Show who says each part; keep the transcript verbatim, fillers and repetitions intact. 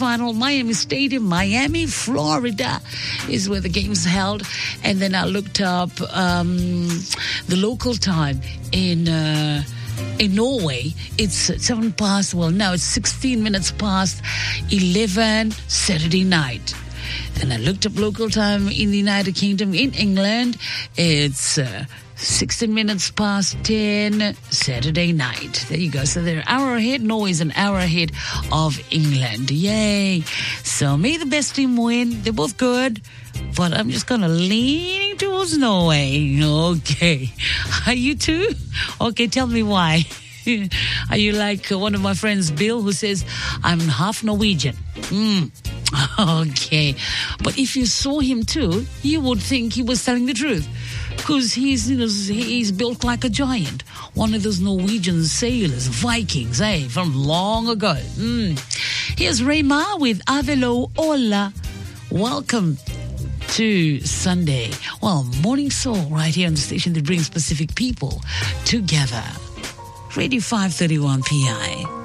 Speaker 1: final. Miami Stadium, Miami, Florida is where the game's held. And then I looked up um, the local time in uh, in Norway. It's seven past, well, now it's sixteen minutes past eleven Saturday night. And I looked up local time in the United Kingdom, in England. It's uh, sixteen minutes past ten Saturday night. There you go. So they're an hour ahead. Norway's an hour ahead of England. Yay. So may the best team win. They're both good, but I'm just going to lean towards Norway. Okay. Are you too? Okay, tell me why. Are you like one of my friends, Bill, who says, I'm half Norwegian? Mm. Okay. But if you saw him too, you would think he was telling the truth. Because he's, you know, he's built like a giant. One of those Norwegian sailors, Vikings, eh, from long ago. Mm. Here's Rayma with Avelo Ola. Welcome to Sunday. Well, Morning Soul right here on the station that brings Pacific people together. Radio five thirty-one P I.